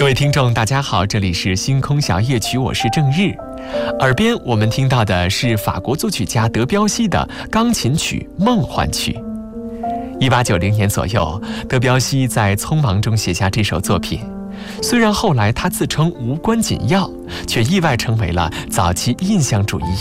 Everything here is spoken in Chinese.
各位听众大家好，这里是星空小夜曲，我是郑日。耳边我们听到的是法国作曲家德彪西的钢琴曲《梦幻曲》。1890年左右，德彪西在匆忙中写下这首作品。虽然后来他自称无关紧要，却意外成为了早期印象主义